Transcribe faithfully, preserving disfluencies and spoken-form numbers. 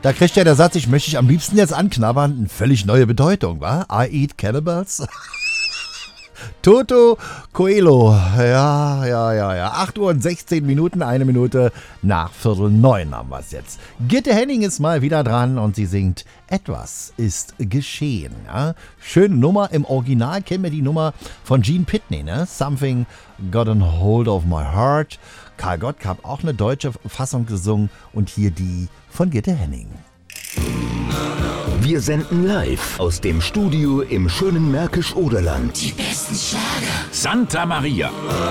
Da kriegt ja der Satz, ich möchte dich am liebsten jetzt anknabbern, eine völlig neue Bedeutung, wa? I eat cannibals. Toto Coelho, ja, ja, ja, ja. acht Uhr und sechzehn Minuten, eine Minute nach Viertel neun haben wir es jetzt. Gitte Henning ist mal wieder dran und sie singt Etwas ist geschehen. Ja? Schöne Nummer, im Original kennen wir die Nummer von Gene Pitney, ne? Something got a hold of my heart. Karl Gott hat auch eine deutsche Fassung gesungen und hier die von Gitte Henning. Wir senden live aus dem Studio im schönen Märkisch-Oderland. Die besten Schlager. Santa Maria.